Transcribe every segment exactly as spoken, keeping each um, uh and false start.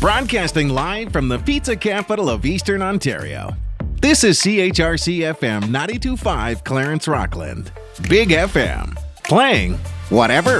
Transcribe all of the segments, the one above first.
Broadcasting live from the pizza capital of Eastern Ontario. This is C H R C F M ninety-two point five Clarence Rockland. Big F M. Playing whatever.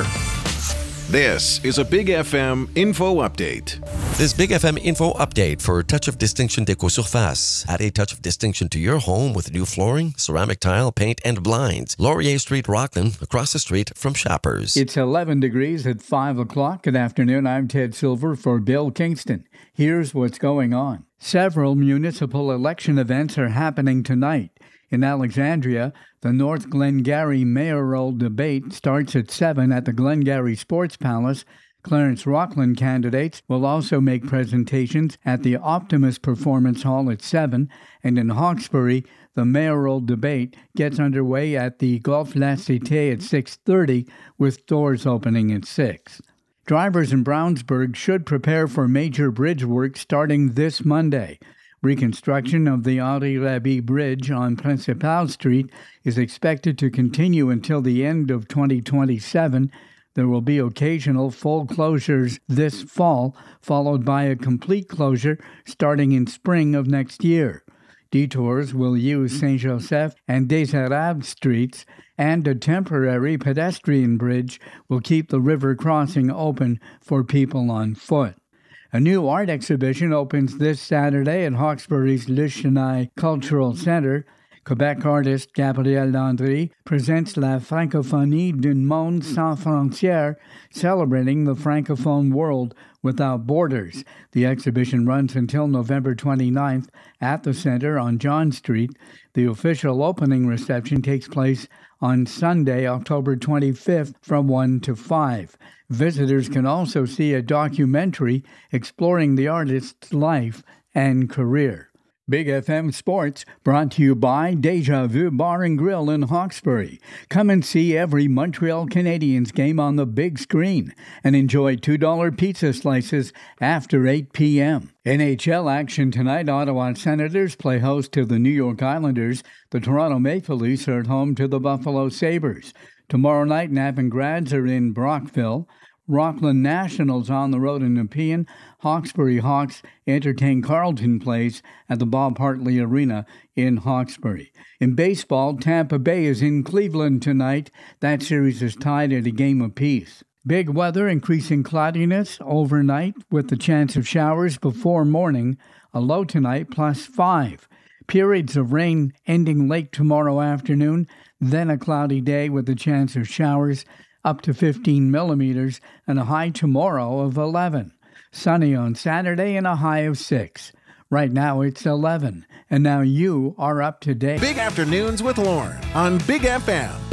This is a Big F M info update. This Big F M info update for Touch of Distinction Deco-Surface. Add a touch of distinction to your home with new flooring, ceramic tile, paint, and blinds. Laurier Street, Rockland, across the street from Shoppers. It's eleven degrees at five o'clock. Good afternoon. I'm Ted Silver for Bill Kingston. Here's what's going on. Several municipal election events are happening tonight. In Alexandria, the North Glengarry mayoral debate starts at seven at the Glengarry Sports Palace. Clarence Rockland candidates will also make presentations at the Optimus Performance Hall at seven, and in Hawkesbury, the mayoral debate gets underway at the Golf La Cité at six thirty, with doors opening at six. Drivers in Brownsburg should prepare for major bridge work starting this Monday. Reconstruction of the Henri Raby Bridge on Principal Street is expected to continue until the end of twenty twenty-seven. There will be occasional full closures this fall, followed by a complete closure starting in spring of next year. Detours will use Saint-Joseph and Des Arabes streets, and a temporary pedestrian bridge will keep the river crossing open for people on foot. A new art exhibition opens this Saturday at Hawkesbury's Le Chenaille Cultural Centre. Quebec artist Gabriel Landry presents La Francophonie d'un monde sans frontières, celebrating the Francophone world without borders. The exhibition runs until November twenty-ninth at the Centre on John Street. The official opening reception takes place on Sunday, October twenty-fifth from one to five. Visitors can also see a documentary exploring the artist's life and career. Big F M Sports brought to you by Deja Vu Bar and Grill in Hawkesbury. Come and see every Montreal Canadiens game on the big screen and enjoy two dollar pizza slices after eight p.m. N H L action tonight. Ottawa Senators play host to the New York Islanders. The Toronto Maple Leafs are at home to the Buffalo Sabres. Tomorrow night, Navan Grads are in Brockville. Rockland Nationals on the road in Nepean. Hawkesbury Hawks entertain Carleton Place at the Bob Hartley Arena in Hawkesbury. In baseball, Tampa Bay is in Cleveland tonight. That series is tied at a game apiece. Big weather, increasing cloudiness overnight with the chance of showers before morning. A low tonight plus five. Periods of rain ending late tomorrow afternoon. Then a cloudy day with the chance of showers up to fifteen millimeters, and a high tomorrow of eleven. Sunny on Saturday and a high of six. Right now it's eleven, and now you are up to date. Big Afternoons with Lauren on Big F M.